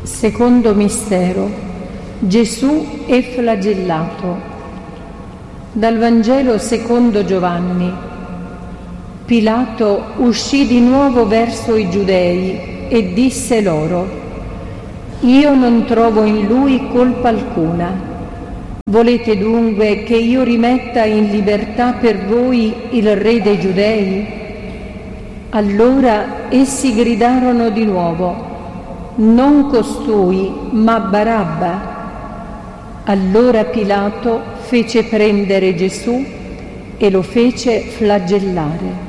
Secondo mistero. Gesù è flagellato. Dal Vangelo secondo Giovanni. Pilato uscì di nuovo verso i Giudei e disse loro: «Io non trovo in lui colpa alcuna. Volete dunque che io rimetta in libertà per voi il Re dei Giudei?» Allora essi gridarono di nuovo: «Non costui, ma Barabba!» Allora Pilato fece prendere Gesù e lo fece flagellare.